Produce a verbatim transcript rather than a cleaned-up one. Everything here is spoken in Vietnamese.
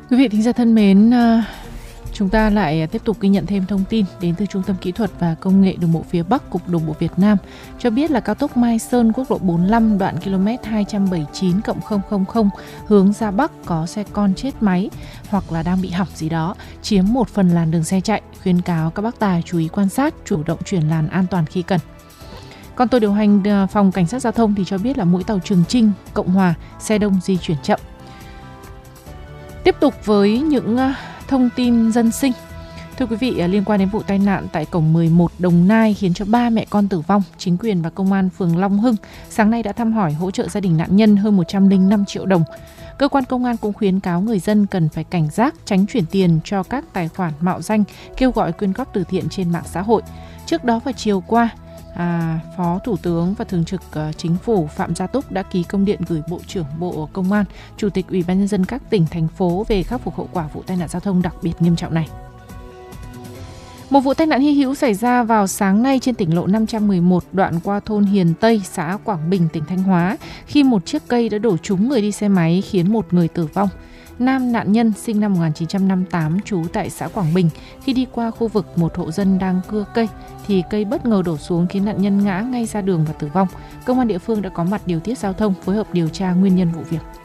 Quý vị thính giả thân mến, chúng ta lại tiếp tục ghi nhận thêm thông tin đến từ Trung tâm Kỹ thuật và Công nghệ Đường bộ phía Bắc, Cục Đường bộ Việt Nam cho biết là cao tốc Mai Sơn, quốc lộ bốn mươi lăm đoạn km hai trăm bảy mươi chín cộng không không không hướng ra Bắc có xe con chết máy hoặc là đang bị hỏng gì đó, chiếm một phần làn đường xe chạy. Khuyến cáo các bác tài chú ý quan sát, chủ động chuyển làn an toàn khi cần. Còn tổ điều hành phòng Cảnh sát Giao thông thì cho biết là mũi tàu Trường Chinh, Cộng Hòa, xe đông di chuyển chậm. Tiếp tục với những thông tin dân sinh. Thưa quý vị, liên quan đến vụ tai nạn tại cổng mười một Đồng Nai khiến cho ba mẹ con tử vong, chính quyền và công an phường Long Hưng sáng nay đã thăm hỏi hỗ trợ gia đình nạn nhân hơn một trăm lẻ năm triệu đồng. Cơ quan công an cũng khuyến cáo người dân cần phải cảnh giác, tránh chuyển tiền cho các tài khoản mạo danh kêu gọi quyên góp từ thiện trên mạng xã hội. Trước đó vào chiều qua, À, Phó Thủ tướng và Thường trực uh, Chính phủ Phạm Gia Túc đã ký công điện gửi Bộ trưởng Bộ Công an, Chủ tịch Ủy ban nhân dân các tỉnh, thành phố về khắc phục hậu quả vụ tai nạn giao thông đặc biệt nghiêm trọng này. Một vụ tai nạn hy hữu xảy ra vào sáng nay trên tỉnh lộ năm trăm mười một đoạn qua thôn Hiền Tây, xã Quảng Bình, tỉnh Thanh Hóa, khi một chiếc cây đã đổ trúng người đi xe máy khiến một người tử vong. Nam nạn nhân sinh năm một nghìn chín trăm năm mươi tám, trú tại xã Quảng Bình, khi đi qua khu vực một hộ dân đang cưa cây thì cây bất ngờ đổ xuống khiến nạn nhân ngã ngay ra đường và tử vong. Công an địa phương đã có mặt điều tiết giao thông, phối hợp điều tra nguyên nhân vụ việc.